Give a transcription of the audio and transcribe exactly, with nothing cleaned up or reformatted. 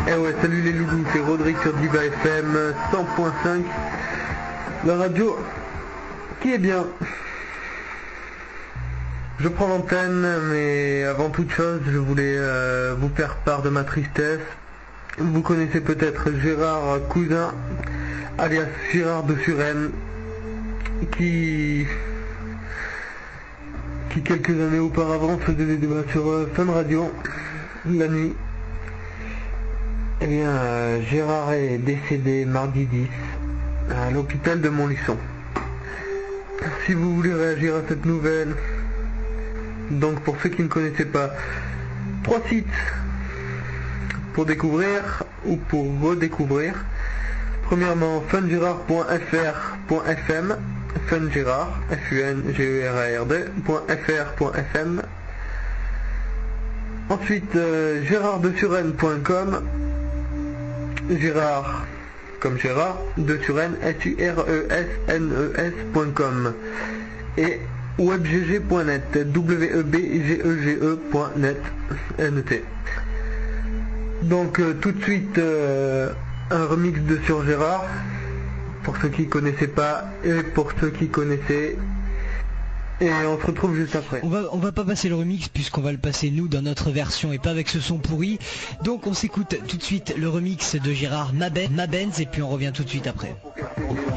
Eh ouais, salut les loulous, c'est Rodrigue sur Diva F M cent point cinq, la radio qui est bien. Je prends l'antenne, mais avant toute chose, je voulais euh, vous faire part de ma tristesse. Vous connaissez peut-être Gérard Cousin, alias Gérard de Suresnes, qui... qui quelques années auparavant faisait des débats sur euh, Fun Radio, la nuit. Eh bien, euh, Gérard est décédé mardi dix à l'hôpital de Montluçon. Si vous voulez réagir à cette nouvelle, donc pour ceux qui ne connaissaient pas, trois sites pour découvrir ou pour redécouvrir. Premièrement, fungérard point f r point f m, fungérard, F U N G E R A R D, .f r point f m. Ensuite, euh, gérard de suresnes point com, Gérard comme Gérard, de Suresnes, S U R E S N E S point com, et webgg point net, W E B G E G E point net, N T. Donc euh, tout de suite euh, un remix de Sur Gérard, pour ceux qui connaissaient pas et pour ceux qui connaissaient. Et on se retrouve juste après. On va, on va pas passer le remix puisqu'on va le passer nous dans notre version et pas avec ce son pourri. Donc on s'écoute tout de suite le remix de Gérard Mabenz, Mabenz et puis on revient tout de suite après.